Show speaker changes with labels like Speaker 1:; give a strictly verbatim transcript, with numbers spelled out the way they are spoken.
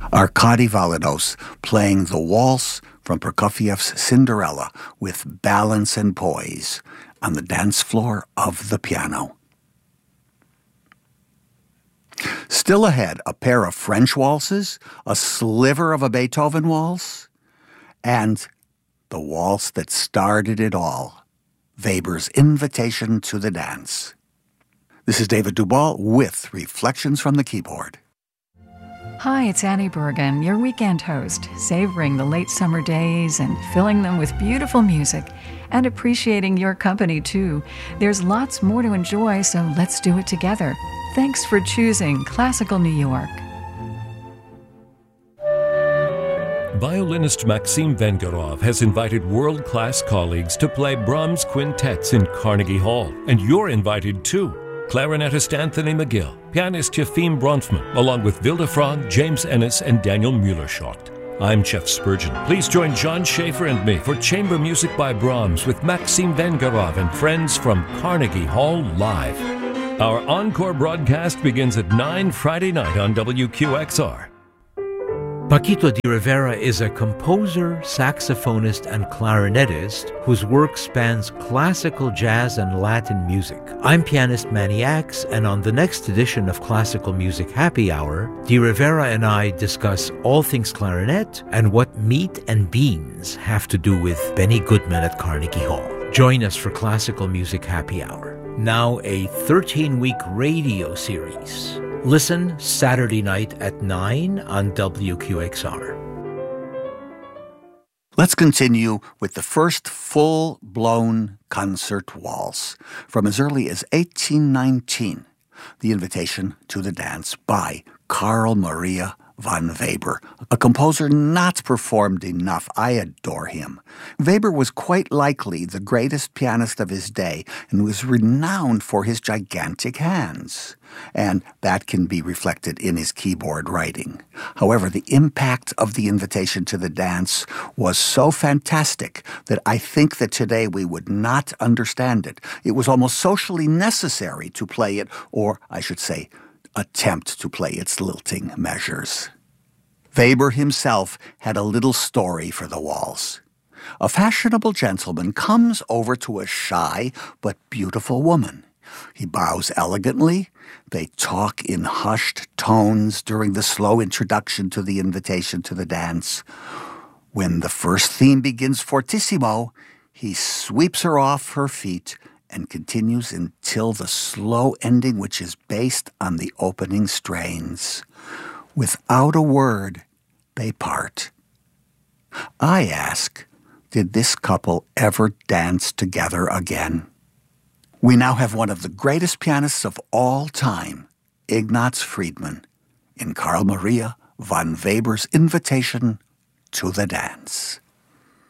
Speaker 1: Arkady Volanos playing the waltz from Prokofiev's Cinderella with balance and poise on the dance floor of the piano. Still ahead, a pair of French waltzes, a sliver of a Beethoven waltz, and the waltz that started it all, Weber's Invitation to the Dance. This is David Dubal with Reflections from the Keyboard.
Speaker 2: Hi, it's Annie Bergen, your weekend host, savoring the late summer days and filling them with beautiful music and appreciating your company too. There's lots more to enjoy, so let's do it together. Thanks for choosing Classical New York.
Speaker 3: Violinist Maxim Vengerov has invited world-class colleagues to play Brahms quintets in Carnegie Hall, and you're invited too. Clarinetist Anthony McGill, pianist Yefim Bronfman, along with Vilde Frog, James Ennis, and Daniel Mueller-Schott. I'm Jeff Spurgeon. Please join John Schaefer and me for Chamber Music by Brahms with Maxim Vengerov and friends from Carnegie Hall Live. Our encore broadcast begins at nine Friday night on W Q X R.
Speaker 4: Paquito de Rivera is a composer, saxophonist, and clarinetist whose work spans classical jazz and Latin music. I'm pianist Manny Axe, and on the next edition of Classical Music Happy Hour, de Rivera and I discuss all things clarinet and what meat and beans have to do with Benny Goodman at Carnegie Hall. Join us for Classical Music Happy Hour, now a thirteen-week radio series. Listen Saturday night at nine on W Q X R.
Speaker 1: Let's continue with the first full-blown concert waltz from as early as eighteen nineteen, The Invitation to the Dance by Carl Maria von Weber, a composer not performed enough. I adore him. Weber was quite likely the greatest pianist of his day and was renowned for his gigantic hands. And that can be reflected in his keyboard writing. However, the impact of The Invitation to the Dance was so fantastic that I think that today we would not understand it. It was almost socially necessary to play it, or I should say, attempt to play its lilting measures. Weber himself had a little story for the waltz. A fashionable gentleman comes over to a shy but beautiful woman. He bows elegantly. They talk in hushed tones during the slow introduction to The Invitation to the Dance. When the first theme begins fortissimo, he sweeps her off her feet and continues until the slow ending, which is based on the opening strains. Without a word, they part. I ask, did this couple ever dance together again? We now have one of the greatest pianists of all time, Ignaz Friedman, in Carl Maria von Weber's Invitation to the Dance.